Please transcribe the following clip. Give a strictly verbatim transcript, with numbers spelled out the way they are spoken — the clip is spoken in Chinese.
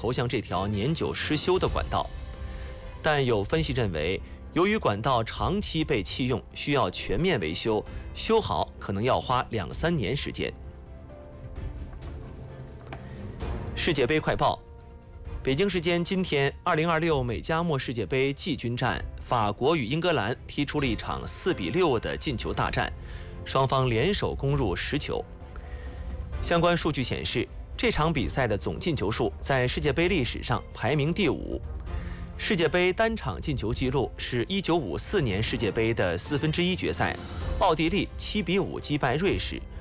投向这条年久失修的管道。但有分析认为，由于管道长期被弃用，需要全面维修，修好可能要花两三年时间。世界杯快报：北京时间今天，二零二六美加墨世界杯季军战，法国与英格兰踢出了一场四比六的进球大战，双方联手攻入十球。相关数据显示，这场比赛的总进球数在世界杯历史上排名第五。世界杯单场进球纪录是一九五四年世界杯的四分之一决赛，奥地利七比五击败瑞士，